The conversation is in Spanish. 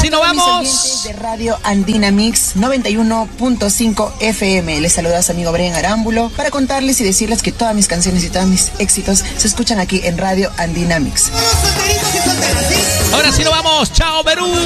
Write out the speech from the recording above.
sí nos vamos. De Radio Andina Mix 91.5 FM. Les saluda a su amigo Brian Arámbulo para contarles y decirles que todas mis canciones y todos mis éxitos se escuchan aquí en Radio Andina Mix. Ahora sí nos vamos. Chao, Perú.